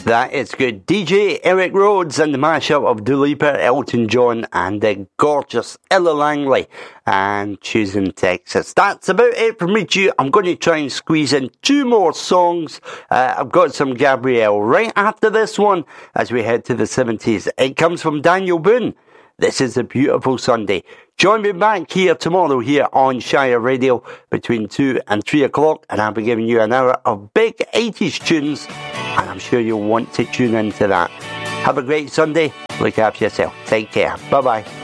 That is good. DJ Eric Rhodes and the mashup of Dua Lipa, Elton John and the gorgeous Ella Langley and Choosing Texas. That's about it from me to you. I'm going to try and squeeze in 2 more songs. I've got some Gabrielle right after this one as we head to the 70s. It comes from Daniel Boone. This is a beautiful Sunday. Join me back here tomorrow here on Shire Radio between 2 and 3 o'clock, and I'll be giving you an hour of big 80s tunes, and I'm sure you'll want to tune into that. Have a great Sunday. Look after yourself. Take care. Bye-bye.